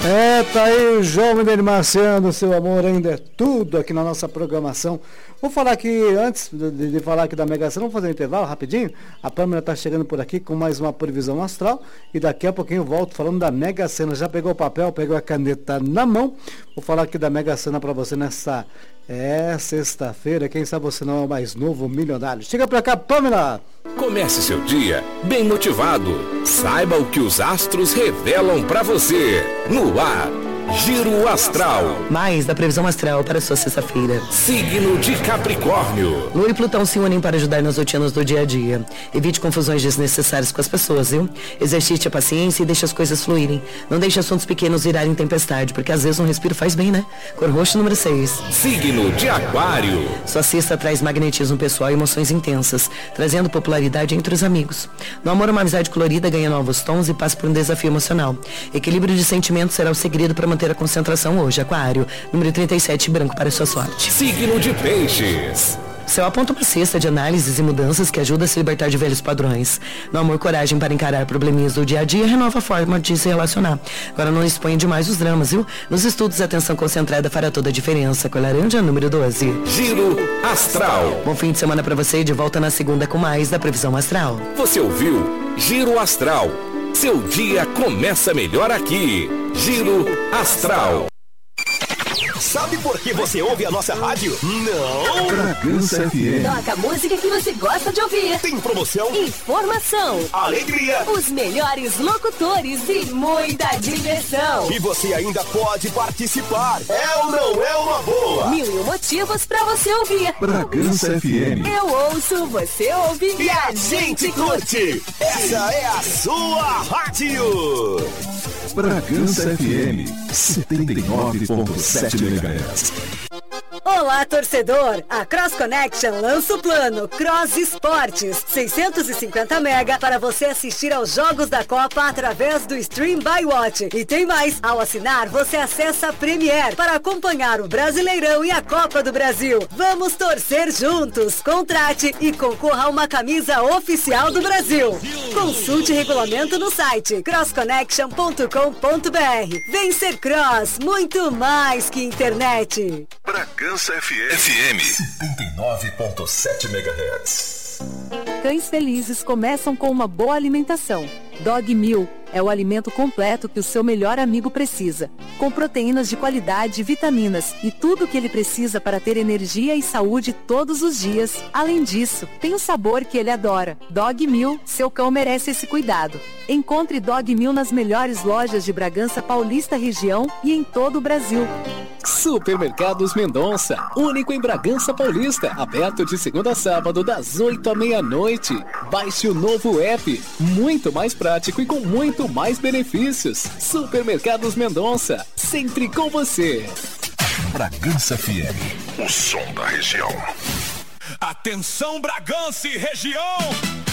Tá aí o João Mineiro Marciano, seu amor ainda é tudo aqui na nossa programação. Vou falar aqui, antes de falar aqui da Mega Sena, vamos fazer um intervalo rapidinho. A Pâmela tá chegando por aqui com mais uma previsão astral e daqui a pouquinho eu volto falando da Mega Sena. Já pegou o papel, pegou a caneta na mão? Vou falar aqui da Mega Sena pra você nessa sexta-feira. Quem sabe você não é o mais novo milionário. Chega pra cá, Pâmela! Comece seu dia bem motivado. Saiba o que os astros revelam pra você. No ar, Giro Astral. Mais da previsão astral para sua sexta-feira. Signo de Capricórnio. Lua e Plutão se unem para ajudar nas rotinas do dia a dia. Evite confusões desnecessárias com as pessoas, viu? Exercite a paciência e deixe as coisas fluírem. Não deixe assuntos pequenos virarem tempestade, porque às vezes um respiro faz bem, né? Cor roxo número 6. Signo de Aquário. Sua sexta traz magnetismo pessoal e emoções intensas, trazendo popularidade entre os amigos. No amor, uma amizade colorida ganha novos tons e passa por um desafio emocional. Equilíbrio de sentimentos será o segredo para manter a concentração hoje, Aquário. Número 37, branco para sua sorte. Signo de Peixes. O céu aponta uma cesta de análises e mudanças que ajuda a se libertar de velhos padrões. No amor, coragem para encarar probleminhas do dia a dia renova a forma de se relacionar. Agora não exponha demais os dramas, viu? Nos estudos, a atenção concentrada fará toda a diferença. Cor laranja, número 12. Giro Astral. Bom fim de semana para você e de volta na segunda com mais da previsão astral. Você ouviu Giro Astral. Seu dia começa melhor aqui. Giro Astral. Sabe por que você ouve a nossa rádio? Não! Bragança FM. Toca a música que você gosta de ouvir. Tem promoção, informação, alegria, os melhores locutores e muita diversão. E você ainda pode participar. É ou não é uma boa? 1001 motivos pra você ouvir. Bragança FM. Eu ouço, você ouve e a gente curte. Essa é a sua rádio. Bragança FM 79.7 MHz. Olá, torcedor! A Cross Connection lança o plano Cross Esportes, 650 mega para você assistir aos jogos da Copa através do Stream by Watch. E tem mais! Ao assinar, você acessa a Premiere para acompanhar o Brasileirão e a Copa do Brasil. Vamos torcer juntos! Contrate e concorra a uma camisa oficial do Brasil. Consulte regulamento no site crossconnection.com.br. Vem ser Cross, muito mais que internet. Bragança FM 79.7 MHz. Cães felizes começam com uma boa alimentação. Dog Meal é o alimento completo que o seu melhor amigo precisa, com proteínas de qualidade e vitaminas, e tudo o que ele precisa para ter energia e saúde todos os dias. Além disso, tem o sabor que ele adora. Dog Meal, seu cão merece esse cuidado. Encontre Dog Meal nas melhores lojas de Bragança Paulista região e em todo o Brasil. Supermercados Mendonça, único em Bragança Paulista, aberto de segunda a sábado das 8 à meia-noite. Baixe o novo app, muito mais prático e com muito mais benefícios. Supermercados Mendonça, sempre com você. Bragança FM, o som da região. Atenção, Bragança e região!